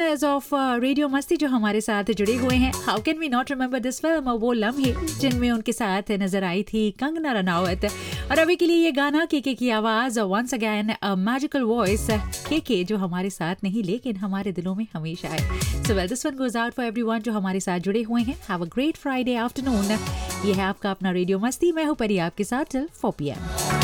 Listeners of radio मस्ती जो हमारे साथ जुड़े हुए हैं, how can we not remember this film, वो लम्हे जिनमें उनके साथ नजर आई थी कंगना रनावत। और अभी के लिए ये गाना केके की आवाज, once again a magical voice, KK जो हमारे साथ नहीं लेकिन हमारे दिलों में हमेशा है। So well this one goes out for everyone जो हमारे साथ जुड़े हुए हैं। Have a great Friday afternoon. ये है आपका अपना रेडियो मस्ती, मैं हूं परी आपके साथ टिल 4 PM।